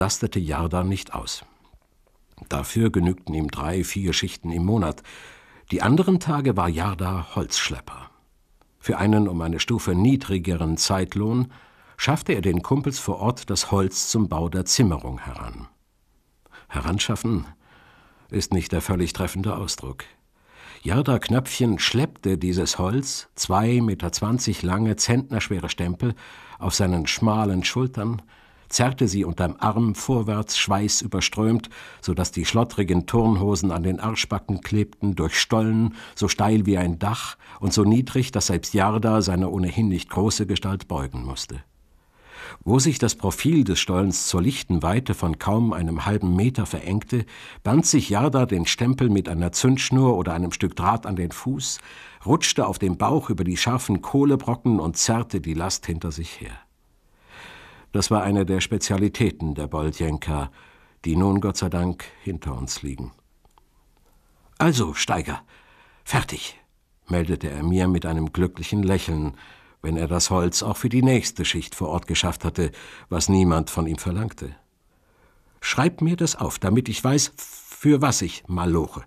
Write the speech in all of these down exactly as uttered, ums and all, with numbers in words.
lastete Jarda nicht aus. Dafür genügten ihm drei, vier Schichten im Monat. Die anderen Tage war Jarda Holzschlepper. Für einen um eine Stufe niedrigeren Zeitlohn schaffte er den Kumpels vor Ort das Holz zum Bau der Zimmerung heran. Heranschaffen ist nicht der völlig treffende Ausdruck. Jarda Knöpfchen schleppte dieses Holz, zwei Meter zwanzig lange, zentnerschwere Stempel, auf seinen schmalen Schultern, zerrte sie unterm Arm vorwärts, schweißüberströmt, so dass die schlottrigen Turnhosen an den Arschbacken klebten, durch Stollen, so steil wie ein Dach und so niedrig, dass selbst Jarda seine ohnehin nicht große Gestalt beugen musste. Wo sich das Profil des Stollens zur lichten Weite von kaum einem halben Meter verengte, band sich Jarda den Stempel mit einer Zündschnur oder einem Stück Draht an den Fuß, rutschte auf dem Bauch über die scharfen Kohlebrocken und zerrte die Last hinter sich her. Das war eine der Spezialitäten der Boldjenka, die nun Gott sei Dank hinter uns liegen. »Also, Steiger, fertig«, meldete er mir mit einem glücklichen Lächeln, wenn er das Holz auch für die nächste Schicht vor Ort geschafft hatte, was niemand von ihm verlangte. »Schreib mir das auf, damit ich weiß, für was ich maloche.«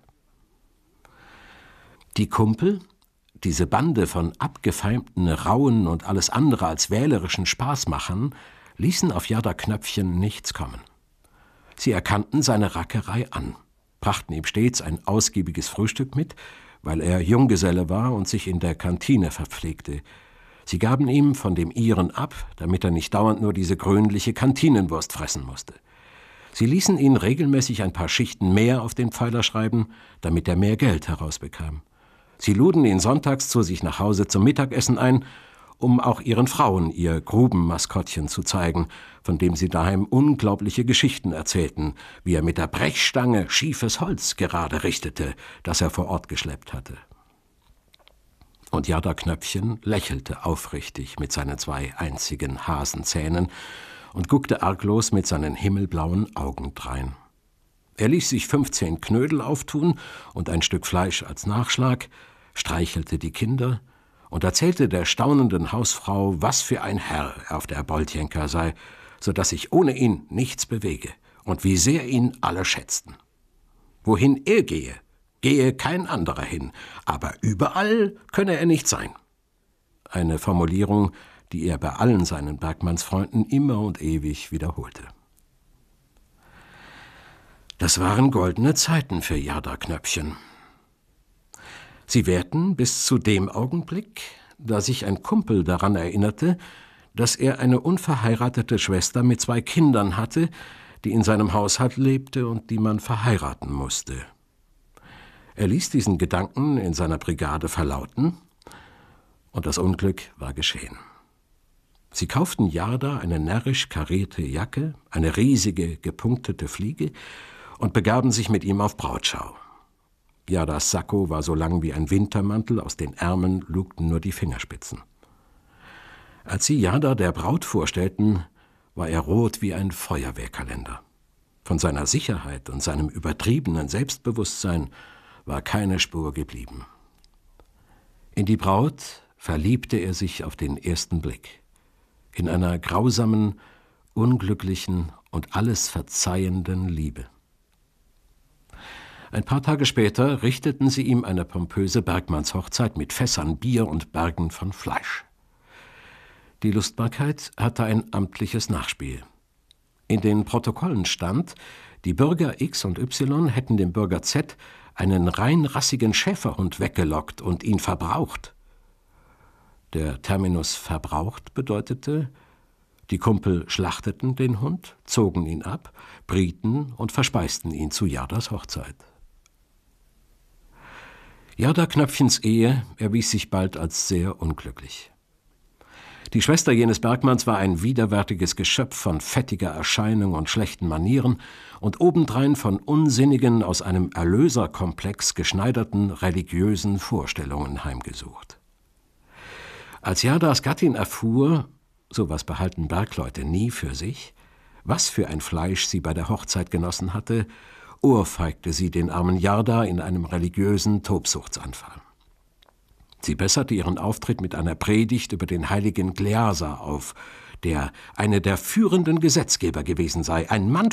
Die Kumpel, diese Bande von abgefeimten, rauen und alles andere als wählerischen Spaßmachern, ließen auf Jarda Knöpfchen nichts kommen. Sie erkannten seine Rackerei an, brachten ihm stets ein ausgiebiges Frühstück mit, weil er Junggeselle war und sich in der Kantine verpflegte. Sie gaben ihm von dem ihren ab, damit er nicht dauernd nur diese grünliche Kantinenwurst fressen musste. Sie ließen ihn regelmäßig ein paar Schichten mehr auf den Pfeiler schreiben, damit er mehr Geld herausbekam. Sie luden ihn sonntags zu sich nach Hause zum Mittagessen ein, um auch ihren Frauen ihr Grubenmaskottchen zu zeigen, von dem sie daheim unglaubliche Geschichten erzählten, wie er mit der Brechstange schiefes Holz gerade richtete, das er vor Ort geschleppt hatte. Und Jarda Knöpfchen lächelte aufrichtig mit seinen zwei einzigen Hasenzähnen und guckte arglos mit seinen himmelblauen Augen drein. Er ließ sich fünfzehn Knödel auftun und ein Stück Fleisch als Nachschlag, streichelte die Kinder und erzählte der staunenden Hausfrau, was für ein Herr er auf der Boldjenka sei, so dass sich ohne ihn nichts bewege und wie sehr ihn alle schätzten. Wohin er gehe, gehe kein anderer hin, aber überall könne er nicht sein. Eine Formulierung, die er bei allen seinen Bergmannsfreunden immer und ewig wiederholte. Das waren goldene Zeiten für Jarda Knöpfchen. Sie währten bis zu dem Augenblick, da sich ein Kumpel daran erinnerte, dass er eine unverheiratete Schwester mit zwei Kindern hatte, die in seinem Haushalt lebte und die man verheiraten musste. Er ließ diesen Gedanken in seiner Brigade verlauten, und das Unglück war geschehen. Sie kauften Jarda eine närrisch karierte Jacke, eine riesige, gepunktete Fliege und begaben sich mit ihm auf Brautschau. Jardas Sakko war so lang wie ein Wintermantel, aus den Ärmeln lugten nur die Fingerspitzen. Als sie Jarda der Braut vorstellten, war er rot wie ein Feuerwehrkalender. Von seiner Sicherheit und seinem übertriebenen Selbstbewusstsein war keine Spur geblieben. In die Braut verliebte er sich auf den ersten Blick. In einer grausamen, unglücklichen und alles verzeihenden Liebe. Ein paar Tage später richteten sie ihm eine pompöse Bergmannshochzeit mit Fässern Bier und Bergen von Fleisch. Die Lustbarkeit hatte ein amtliches Nachspiel. In den Protokollen stand, die Bürger X und Y hätten dem Bürger Z einen reinrassigen Schäferhund weggelockt und ihn verbraucht. Der Terminus verbraucht bedeutete, die Kumpel schlachteten den Hund, zogen ihn ab, brieten und verspeisten ihn zu Jardas Hochzeit. Jarda Knöpfchens Ehe erwies sich bald als sehr unglücklich. Die Schwester jenes Bergmanns war ein widerwärtiges Geschöpf von fettiger Erscheinung und schlechten Manieren und obendrein von unsinnigen, aus einem Erlöserkomplex geschneiderten religiösen Vorstellungen heimgesucht. Als Jardas Gattin erfuhr, sowas behalten Bergleute nie für sich, was für ein Fleisch sie bei der Hochzeit genossen hatte, ohrfeigte sie den armen Jarda in einem religiösen Tobsuchtsanfall. Sie besserte ihren Auftritt mit einer Predigt über den heiligen Gleasa auf, der eine der führenden Gesetzgeber gewesen sei, ein Mann